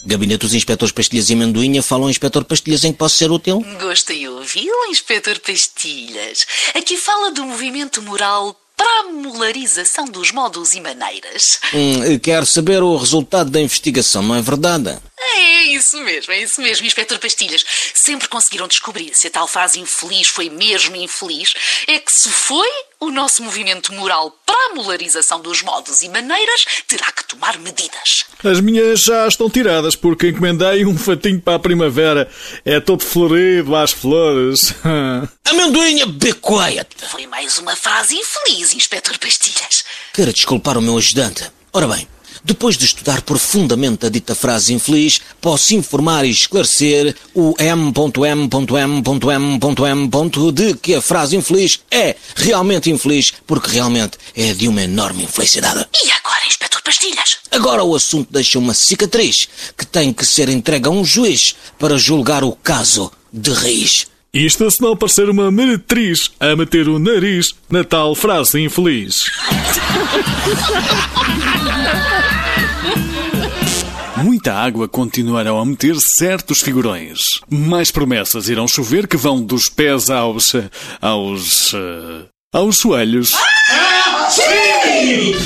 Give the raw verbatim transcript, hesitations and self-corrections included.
Gabinete dos Inspetores Pastilhas e Amendoinha. Fala o Inspetor Pastilhas, em que posso ser útil? Gosto de ouvi-lo, Inspetor Pastilhas. Aqui fala do movimento moral para a molarização dos modos e maneiras. Hum, quero saber o resultado da investigação, não é verdade? É isso mesmo, é isso mesmo, Inspetor Pastilhas. Sempre conseguiram descobrir se a tal frase infeliz foi mesmo infeliz. É que se foi, o nosso movimento moral para a molarização dos modos e maneiras terá que tomar medidas. As minhas já estão tiradas porque encomendei um fatinho para a primavera. É todo florido às flores. Amendoinha, be quiet! Foi mais uma frase infeliz, Inspetor Pastilhas. Quero desculpar o meu ajudante. Ora bem, depois de estudar profundamente a dita frase infeliz, posso informar e esclarecer o M M M M de que a frase infeliz é realmente infeliz, porque realmente é de uma enorme infelicidade. E agora, Inspetor Pastilhas? Agora o assunto deixa uma cicatriz que tem que ser entregue a um juiz para julgar o caso de raiz. Isto se não parecer uma meretriz a meter o nariz na tal frase infeliz. Muita água continuarão a meter certos figurões. Mais promessas irão chover que vão dos pés aos... aos... aos joelhos. Sim!